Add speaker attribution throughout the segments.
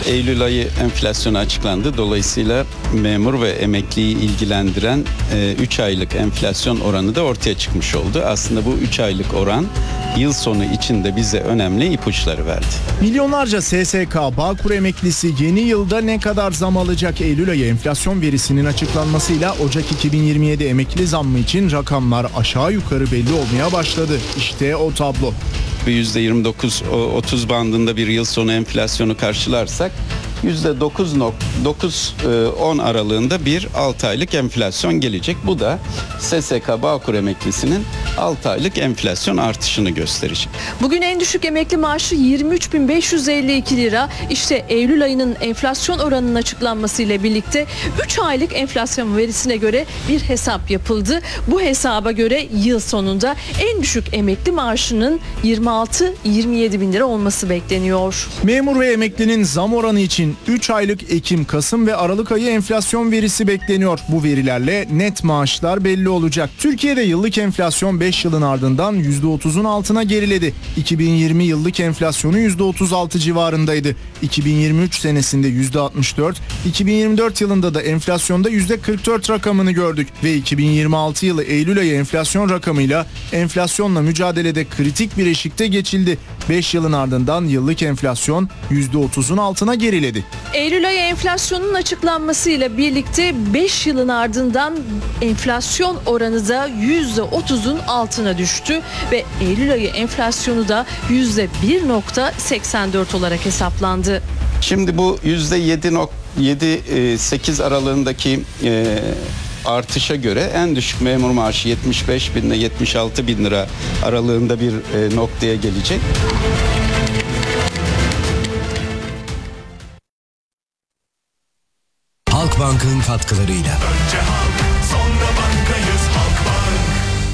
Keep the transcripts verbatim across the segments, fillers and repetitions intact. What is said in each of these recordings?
Speaker 1: Eylül ayı enflasyonu açıklandı. Dolayısıyla memur ve emekliyi ilgilendiren üç aylık enflasyon oranı da ortaya çıkmış oldu. Aslında bu üç aylık oran yıl sonu içinde bize önemli ipuçları verdi.
Speaker 2: Milyonlarca S S K, Bağkur emeklisi yeni yılda ne kadar zam alacak? Eylül ayı enflasyon verisinin açıklanmasıyla Ocak iki bin yirmi yedi emekli zammı için rakamlar aşağı yukarı belli olmaya başladı. İşte o tablo.
Speaker 1: yüzde yirmi dokuz otuz bandında bir yıl sonu enflasyonu karşılarsak yüzde dokuz dokuz on aralığında bir altı aylık enflasyon gelecek. Bu da S S K Bağkur emeklisinin altı aylık enflasyon artışını gösterecek.
Speaker 3: Bugün en düşük emekli maaşı yirmi üç bin beş yüz elli iki lira. İşte Eylül ayının enflasyon oranının açıklanmasıyla birlikte üç aylık enflasyon verisine göre bir hesap yapıldı. Bu hesaba göre yıl sonunda en düşük emekli maaşının yirmi altı yirmi yedi bin lira olması bekleniyor.
Speaker 2: Memur ve emeklinin zam oranı için üç aylık Ekim, Kasım ve Aralık ayı enflasyon verisi bekleniyor. Bu verilerle net maaşlar belli olacak. Türkiye'de yıllık enflasyon beş yılın ardından yüzde otuzun altına geriledi. iki bin yirmi yıllık enflasyonu yüzde otuz altı civarındaydı. iki bin yirmi üç senesinde yüzde altmış dört, iki bin yirmi dört yılında da enflasyonda yüzde kırk dört rakamını gördük ve iki bin yirmi altı yılı Eylül ayı enflasyon rakamıyla enflasyonla mücadelede kritik bir eşikte geçildi. beş yılın ardından yıllık enflasyon yüzde otuzun altına geriledi.
Speaker 3: Eylül ayı enflasyonunun açıklanmasıyla birlikte beş yılın ardından enflasyon oranı da yüzde otuzun altına düştü ve Eylül ayı enflasyonu da yüzde bir virgül seksen dört olarak hesaplandı.
Speaker 1: Şimdi bu yüzde yedi sekiz aralığındaki e, artışa göre en düşük memur maaşı yetmiş beş bin ile yetmiş altı bin lira aralığında bir e, noktaya gelecek.
Speaker 4: Halkbank'ın katkılarıyla.
Speaker 5: Önce halk, sonra bankayız Halkbank.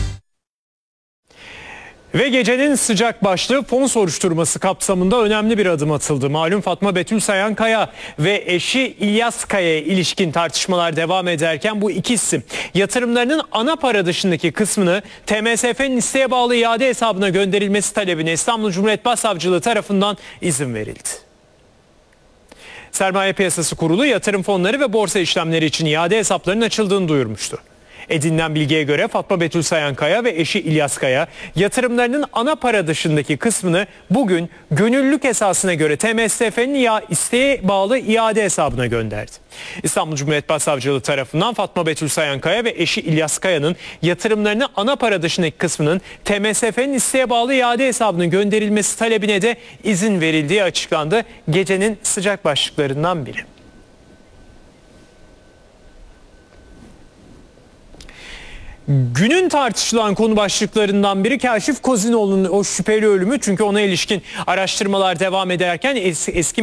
Speaker 6: Ve gecenin sıcak başlığı fon soruşturması kapsamında önemli bir adım atıldı. Malum Fatma Betül Sayankaya ve eşi İlyas Kaya'ya ilişkin tartışmalar devam ederken bu iki isim yatırımlarının ana para dışındaki kısmını T M S F'nin isteğe bağlı iade hesabına gönderilmesi talebine İstanbul Cumhuriyet Başsavcılığı tarafından izin verildi. Sermaye Piyasası Kurulu yatırım fonları ve borsa işlemleri için iade hesaplarının açıldığını duyurmuştu. Edinilen bilgiye göre Fatma Betül Sayankaya ve eşi İlyas Kaya yatırımlarının ana para dışındaki kısmını bugün gönüllülük esasına göre T M S F'nin isteğe bağlı iade hesabına gönderdi. İstanbul Cumhuriyet Başsavcılığı tarafından Fatma Betül Sayankaya ve eşi İlyas Kaya'nın yatırımlarını ana para dışındaki kısmının T M S F'nin isteğe bağlı iade hesabına gönderilmesi talebine de izin verildiği açıklandı. Gecenin sıcak başlıklarından biri. Günün tartışılan konu başlıklarından biri Kaşif Kozinoğlu'nun o şüpheli ölümü. Çünkü ona ilişkin araştırmalar devam ederken eski